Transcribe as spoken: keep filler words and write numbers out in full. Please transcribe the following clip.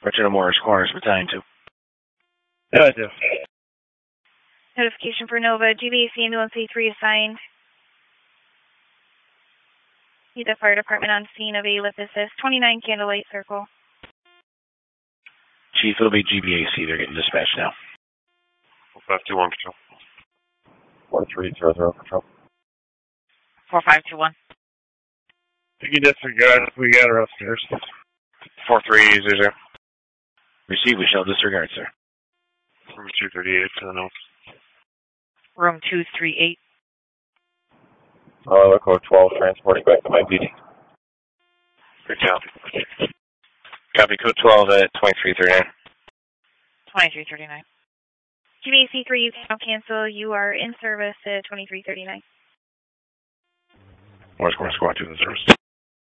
Richard Morris, Corners, Battalion two. Yeah, I do. Notification for Nova, G B A C Ambulance A three assigned. Need the fire department on scene of A with assist, twenty-nine Candlelight Circle. Chief, it'll be G B A C. They're getting dispatched now. five two one control. four three zero zero control. four five two one. You can disregard if we got her upstairs. four three zero zero. Receive, we shall disregard, sir. Room two thirty-eight to the north. Room two three eight. Uh, code twelve, transporting back to my P D. Good copy. Copy code twelve at twenty-three thirty-nine. twenty-three thirty-nine. G B A C three, you can cancel. You are in service at twenty-three thirty-nine. Morris, Corners, Squad two in service.